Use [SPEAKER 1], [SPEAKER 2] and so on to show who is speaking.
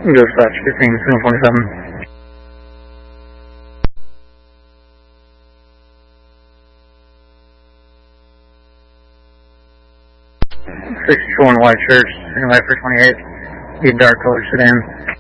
[SPEAKER 1] Dispatch 15-47. 61 White Church, Life for 28, the dark colored sedan.